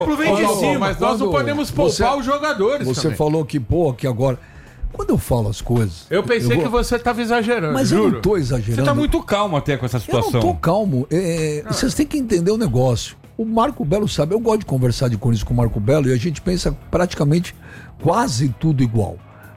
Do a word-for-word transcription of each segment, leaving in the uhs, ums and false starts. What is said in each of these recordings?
Vem de oh, cima, mas nós não podemos poupar você, os jogadores. Você também. falou que, pô, que agora. Quando eu falo as coisas. Eu pensei eu vou... que você estava exagerando. Mas juro. eu não tô exagerando. Você tá muito calmo até com essa situação. Eu não tô calmo. É, vocês têm que entender o negócio. O Marco Belo sabe, eu gosto de conversar de Corinthians com o Marco Belo e a gente pensa praticamente quase tudo igual.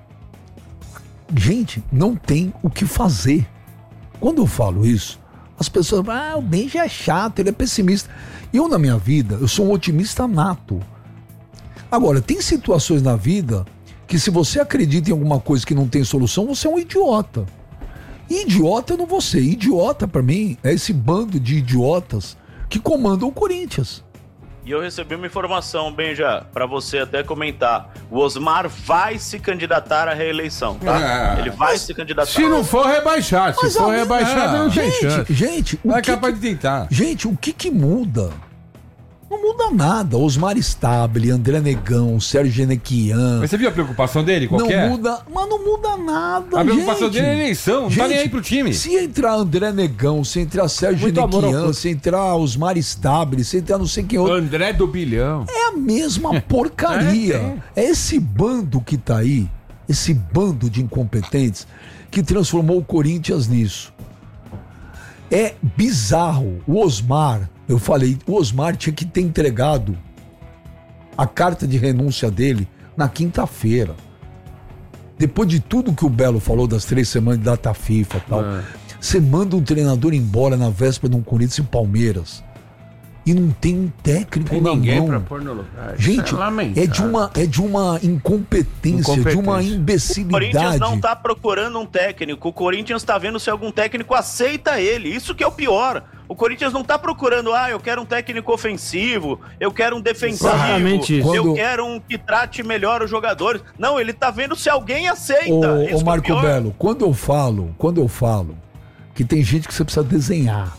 Gente, não tem o que fazer. Quando eu falo isso, as pessoas falam, ah, o Benja é chato, ele é pessimista. Eu, na minha vida, eu sou um otimista nato. Agora, tem situações na vida que se você acredita em alguma coisa que não tem solução, você é um idiota. E idiota eu não vou ser. Idiota, pra mim, é esse bando de idiotas que comandam o Corinthians. E eu recebi uma informação, Benja, pra você até comentar. O Osmar vai se candidatar à reeleição, tá? É, Ele vai se candidatar. Se não for rebaixar, se Mas for a... rebaixar, é, não tem gente, chance. Gente, é que capaz que... de tentar. Gente, o que que muda? Não muda nada. Osmar Stabile, André Negão, Sérgio Genequian. Mas você viu a preocupação dele? Qual não é? muda, mas não muda nada. A preocupação gente. dele é a eleição, não gente, tá nem aí pro time. Se entrar André Negão, se entrar Sérgio Genequian, se entrar Osmar Stabile, se entrar não sei quem outro. André do Bilhão. É a mesma porcaria. é, é esse bando que tá aí, esse bando de incompetentes que transformou o Corinthians nisso. É bizarro. O Osmar, eu falei, o Osmar tinha que ter entregado a carta de renúncia dele na quinta-feira. Depois de tudo que o Belo falou das três semanas de data FIFA e tal, é. Você manda um treinador embora na véspera de um Corinthians e Palmeiras e não tem um técnico tem na ninguém mão. Pra pôr no lugar. Gente, é, é, de uma, é de uma incompetência, incompetência, de uma imbecilidade. O Corinthians não tá procurando um técnico, o Corinthians tá vendo se algum técnico aceita ele, isso que é o pior. O Corinthians não tá procurando, ah, eu quero um técnico ofensivo, eu quero um defensivo, Exatamente. eu Quando... quero um que trate melhor os jogadores. Não, ele tá vendo se alguém aceita. Ô, ô Marco é Belo, quando eu falo, quando eu falo que tem gente que você precisa desenhar,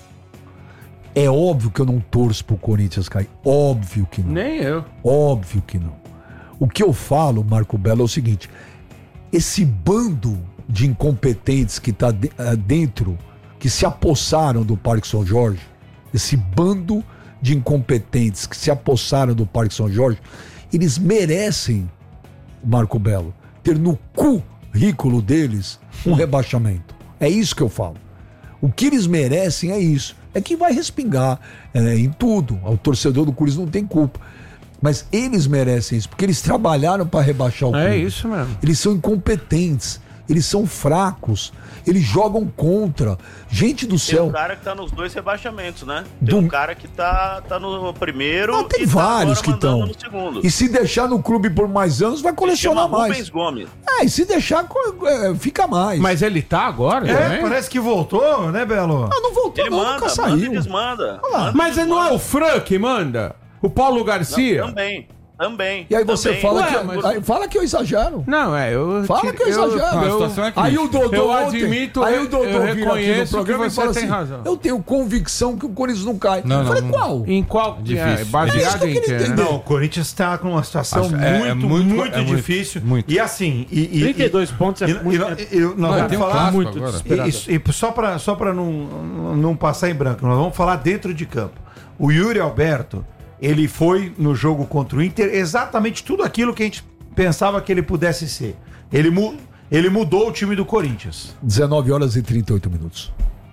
é óbvio que eu não torço pro Corinthians cair. Óbvio que não. Nem eu. Óbvio que não. O que eu falo, Marco Belo, é o seguinte: esse bando de incompetentes que tá de, uh, dentro, que se apossaram do Parque São Jorge, esse bando de incompetentes que se apossaram do Parque São Jorge, eles merecem, Marco Belo, ter no currículo deles um rebaixamento. É isso que eu falo. O que eles merecem é isso. É que vai respingar é, em tudo. O torcedor do Corinthians não tem culpa. Mas eles merecem isso, porque eles trabalharam para rebaixar o clube. É isso mesmo. Eles são incompetentes, eles são fracos, eles jogam contra. Gente do céu. Tem um cara que tá nos dois rebaixamentos, né? Tem do... um cara que tá, tá no primeiro ah, tem e vários tá que estão. no segundo. E se deixar no clube por mais anos, vai colecionar mais. Rubens Gomes. É, e se deixar, fica mais. Mas ele tá agora, É, né? parece que voltou, né, Belo? Ah, não voltou, Ele não, manda, nunca manda saiu. e desmanda. Olha lá. Mas não é o Fran que manda? O Paulo Garcia? Não, também. Também. E aí você também. fala, Ué, que, mas... aí fala que eu exagero. Não, é, eu... Fala que eu exagero. Eu, a situação é crítica. Aí o Dodô Eu ontem, admito, aí o Dodô eu vira aqui no reconheço programa que e você fala tem assim, razão. eu tenho convicção que o Corinthians não cai. Não, eu falei, não, qual? Em qual? Difícil. É, baseado É isso que eu em queria quê? entender. Não, o Corinthians está com uma situação Acho- muito, é- é muito, muito- muito é muito- difícil. muito. E assim... E, e, trinta e dois pontos é e, muito... e, e, nós Não, vamos tem um falar clássico muito agora. desesperado. E, e só para só para não, não passar em branco, nós vamos falar dentro de campo. O Yuri Alberto, ele foi no jogo contra o Inter exatamente tudo aquilo que a gente pensava que ele pudesse ser. Ele, mu ele mudou o time do Corinthians. dezenove horas e trinta e oito minutos.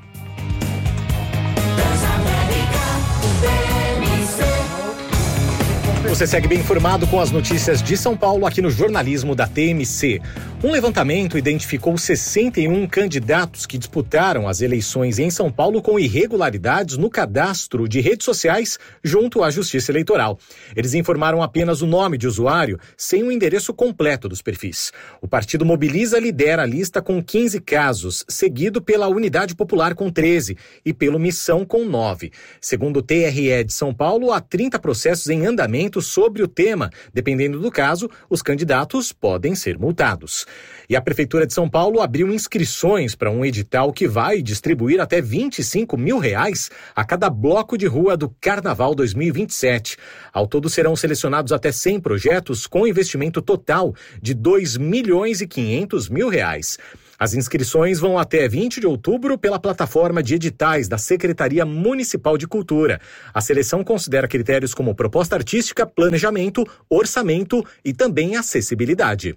Você segue bem informado com as notícias de São Paulo aqui no jornalismo da T M C. Um levantamento identificou sessenta e um candidatos que disputaram as eleições em São Paulo com irregularidades no cadastro de redes sociais junto à Justiça Eleitoral. Eles informaram apenas o nome de usuário, sem o endereço completo dos perfis. O Partido Mobiliza lidera a lista com quinze casos, seguido pela Unidade Popular com treze e pelo Missão com nove. Segundo o T R E de São Paulo, há trinta processos em andamento sobre o tema. Dependendo do caso, os candidatos podem ser multados. E a Prefeitura de São Paulo abriu inscrições para um edital que vai distribuir até vinte e cinco mil reais a cada bloco de rua do Carnaval dois mil e vinte e sete. Ao todo serão selecionados até cem projetos com investimento total de dois milhões e quinhentos mil reais. As inscrições vão até vinte de outubro pela plataforma de editais da Secretaria Municipal de Cultura. A seleção considera critérios como proposta artística, planejamento, orçamento e também acessibilidade.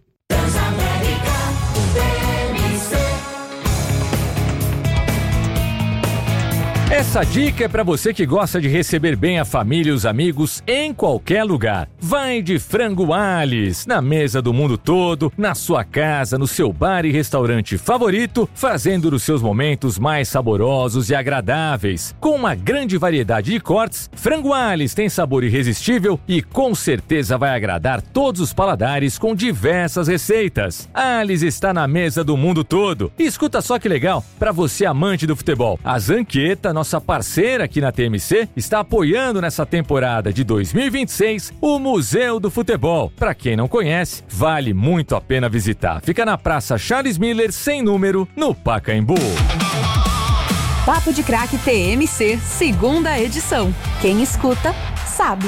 Essa dica é para você que gosta de receber bem a família e os amigos em qualquer lugar. Vai de Frango Alice, na mesa do mundo todo, na sua casa, no seu bar e restaurante favorito, fazendo dos seus momentos mais saborosos e agradáveis. Com uma grande variedade de cortes, Frango Alice tem sabor irresistível e com certeza vai agradar todos os paladares com diversas receitas. Alice está na mesa do mundo todo. E escuta só que legal, para você amante do futebol, a Zanqueta, nossa parceira aqui na T M C, está apoiando nessa temporada de dois mil e vinte e seis o Museu do Futebol. Para quem não conhece, vale muito a pena visitar. Fica na Praça Charles Miller, sem número, no Pacaembu. Papo de Craque T M C, segunda edição. Quem escuta, sabe.